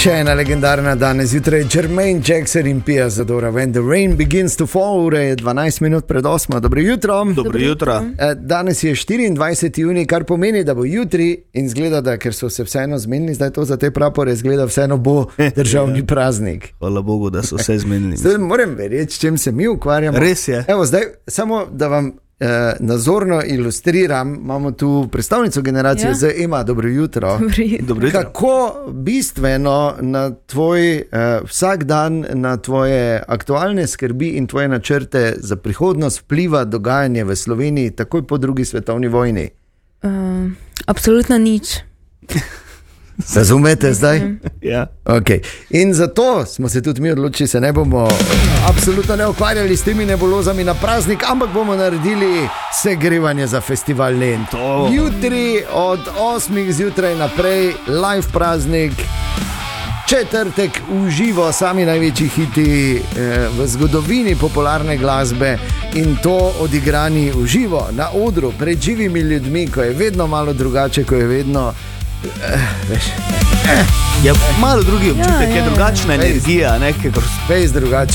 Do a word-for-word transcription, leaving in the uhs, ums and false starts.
Še ena legendarna danes zjutraj, Jermaine Jackson in Pia Zadora, When the Rain Begins to Fall, ure je dvanajst minut pred osmo. Dobro jutro. Dobro jutro. Danes je štiriindvajseti junij, kar pomeni, da bo jutri in zgleda, da ker so se vseeno zmenili, zdaj to za te prapore, zgleda vseeno bo državni praznik. Hvala Bogu, da so se zmenili. Zdaj moram verjeti, s čim se mi ukvarjamo. Res je. Evo, zdaj samo, da vam eh, nazorno ilustriram, imamo tu predstavnico generacije ja. Z Ema, dobro jutro. Dobro jutro. Kako bistveno na tvoj eh, vsak dan, na tvoje aktualne skrbi in tvoje načrte za prihodnost vpliva dogajanje v Sloveniji takoj po drugi svetovni vojni? Uh, absolutno nič. Razumete zdaj? Ja. Okay. In zato smo se tudi mi odločili, se ne bomo absolutno ne ukvarjali s temi nebulozami na praznik, ampak bomo naredili segrevanje za festival Lent. To. Jutri od osmih zjutraj naprej, live praznik, četrtek v živo, sami največji hiti eh, v zgodovini popularne glasbe in to odigrani v živo, na odru, pred živimi ljudmi, ko je vedno malo drugače, ko je vedno Eh, veš. Je malo drugi občutek, ja, ja, je drugačna ja. energija, ne, Fejs drugače.